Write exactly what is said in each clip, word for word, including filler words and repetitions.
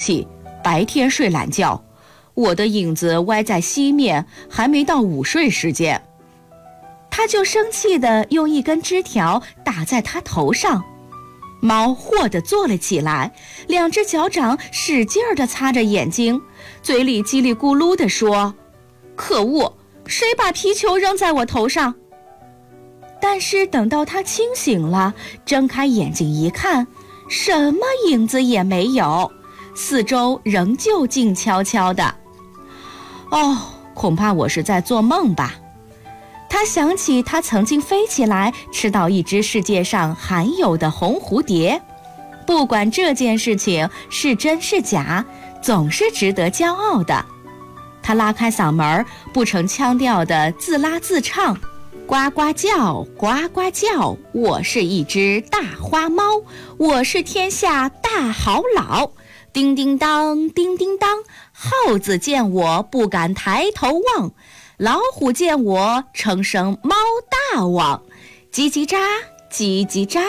气，白天睡懒觉，我的影子歪在西面，还没到午睡时间。他就生气地用一根枝条打在他头上。猫霍地坐了起来，两只脚掌使劲地擦着眼睛，嘴里叽里咕噜地说：可恶，谁把皮球扔在我头上？但是等到他清醒了，睁开眼睛一看，什么影子也没有，四周仍旧静悄悄的。哦，恐怕我是在做梦吧。他想起他曾经飞起来吃到一只世界上罕有的红蝴蝶，不管这件事情是真是假，总是值得骄傲的。他拉开嗓门，不成腔调地自拉自唱：呱呱叫，呱呱叫，我是一只大花猫，我是天下大好老。叮叮当，叮叮当，耗子见我不敢抬头望，老虎见我称声猫大王，叽叽喳，叽叽喳，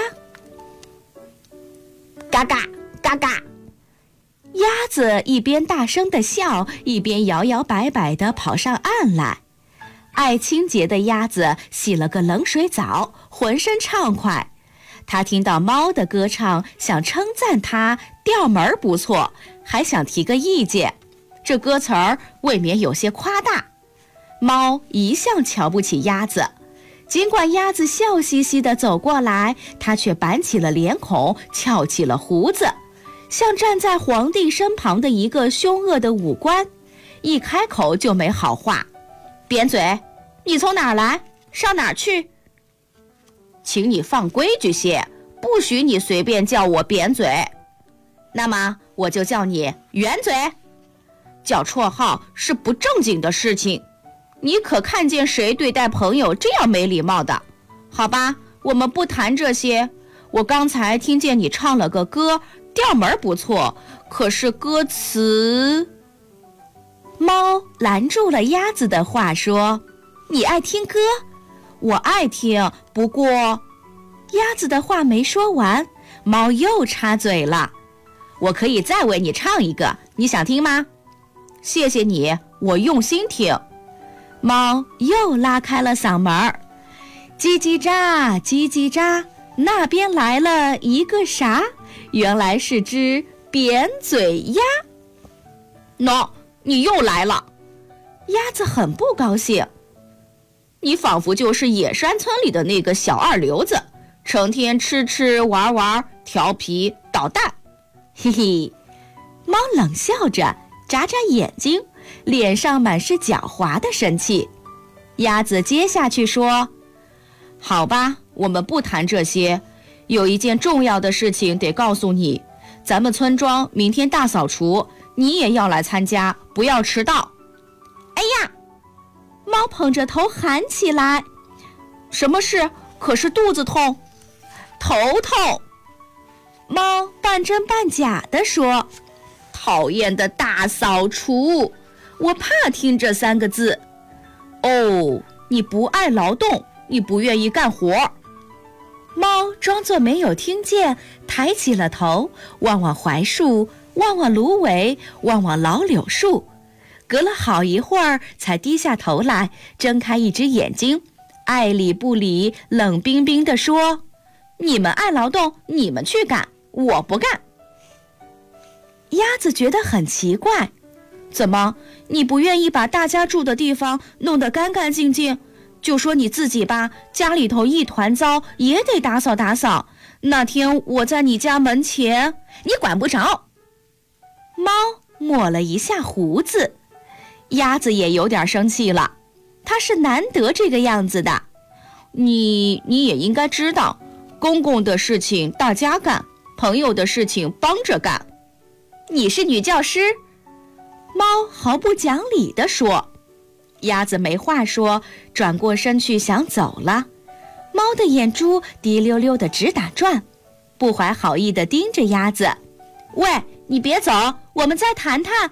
嘎嘎嘎嘎。鸭子一边大声地笑，一边摇摇摆摆地跑上岸来。爱清洁的鸭子洗了个冷水澡，浑身畅快。他听到猫的歌唱，想称赞它调门不错，还想提个意见，这歌词儿未免有些夸大。猫一向瞧不起鸭子，尽管鸭子笑嘻嘻地走过来，它却板起了脸孔，翘起了胡子，像站在皇帝身旁的一个凶恶的武官，一开口就没好话。扁嘴，你从哪儿来？上哪儿去？请你放规矩些，不许你随便叫我扁嘴。那么我就叫你圆嘴。叫绰号是不正经的事情，你可看见谁对待朋友这样没礼貌的？好吧，我们不谈这些。我刚才听见你唱了个歌，调门不错，可是歌词……猫拦住了鸭子的话，说：你爱听歌？我爱听，不过……鸭子的话没说完，猫又插嘴了：我可以再为你唱一个，你想听吗？谢谢你，我用心听。猫又拉开了嗓门儿：叽叽喳，叽叽喳，那边来了一个啥？原来是只扁嘴鸭。喏，你又来了。鸭子很不高兴。你仿佛就是野山村里的那个小二流子，成天吃吃玩玩，调皮捣蛋。嘿嘿，猫冷笑着，眨眨眼睛，脸上满是狡猾的神气。鸭子接下去说：好吧，我们不谈这些，有一件重要的事情得告诉你，咱们村庄明天大扫除，你也要来参加，不要迟到。哎呀！猫捧着头喊起来：什么事？可是肚子痛，头痛。猫半真半假地说：讨厌的大扫除，我怕听这三个字。哦，你不爱劳动，你不愿意干活。猫装作没有听见，抬起了头，望望槐树，望望芦苇，望望老柳树，隔了好一会儿才低下头来，睁开一只眼睛，爱理不理，冷冰冰地说：你们爱劳动，你们去干，我不干。鸭子觉得很奇怪，怎么，你不愿意把大家住的地方弄得干干净净？就说你自己吧，家里头一团糟，也得打扫打扫。那天我在你家门前，你管不着。猫抹了一下胡子，鸭子也有点生气了，它是难得这个样子的。你你也应该知道，公共的事情大家干，朋友的事情帮着干。你是女教师？猫毫不讲理地说。鸭子没话说，转过身去想走了。猫的眼珠滴溜溜地直打转，不怀好意地盯着鸭子。喂，你别走，我们再谈谈。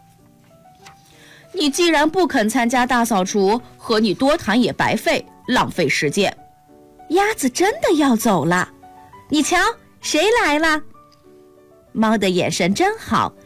你既然不肯参加大扫除，和你多谈也白费，浪费时间。鸭子真的要走了。你瞧，谁来了？猫的眼神真好，